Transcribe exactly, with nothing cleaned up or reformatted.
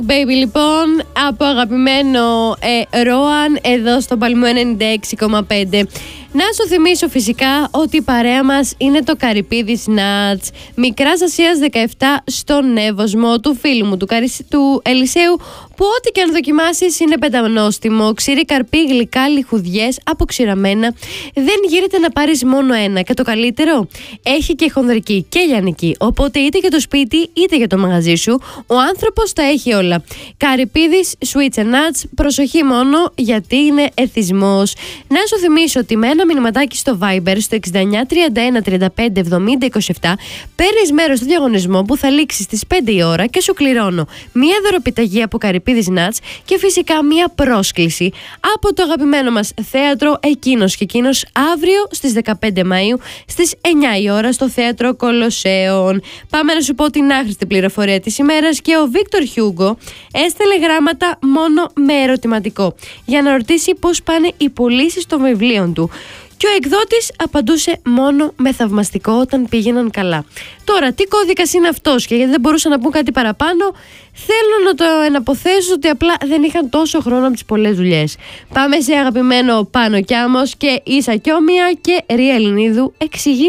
Baby λοιπόν, από αγαπημένο ε, Ρόαν εδώ στο Παλμό ενενήντα έξι κόμμα πέντε. Να σου θυμίσω φυσικά ότι η παρέα μας είναι το Καρυπίδης Nuts Μικράς Ασίας δεκαεπτά στον Εύωσμο, του φίλου μου του, Καρισ... του Ελισέου, που ό,τι και αν δοκιμάσεις είναι πεντανόστιμο. Ξηρή καρπί, γλυκά, λιχουδιές, αποξηραμένα. Δεν γίνεται να πάρεις μόνο ένα. Και το καλύτερο, έχει και χονδρική και λιανική. Οπότε είτε για το σπίτι είτε για το μαγαζί σου, ο άνθρωπος τα έχει όλα. Καρυπίδης Sweets and Nuts, προσοχή μόνο γιατί είναι εθισμός. Να σου θυμίσω ότι με ένα μηνυματάκι στο Viber στο εξήντα εννιά τριάντα ένα τριάντα πέντε εβδομήντα είκοσι επτά παίρνεις μέρος στο διαγωνισμό που θα λήξει στις πέντε η ώρα και σου κληρώνω μία δωροπιταγή από Καρυπίδης Nuts και φυσικά μία πρόσκληση από το αγαπημένο μας θέατρο Εκείνος και Εκείνος αύριο στις δεκαπέντε Μαΐου στις εννιά η ώρα στο θέατρο Κολοσσέων. Πάμε να σου πω την άχρηστη πληροφορία της ημέρας και ο Βίκτορ Χιούγκο έστελε γράμματα μόνο με ερωτηματικό για να ρωτήσει πώς πάνε οι πωλήσεις των βιβλίων του. Και ο εκδότης απαντούσε μόνο με θαυμαστικό όταν πήγαιναν καλά. Τώρα, τι κώδικας είναι αυτός και γιατί δεν μπορούσαν να πούν κάτι παραπάνω, θέλω να το εναποθέσω ότι απλά δεν είχαν τόσο χρόνο από τις πολλές δουλειές. Πάμε σε αγαπημένο Πάνο Κιάμος και Ίσα Κιόμια και Ρία Ελληνίδου εξηγεί.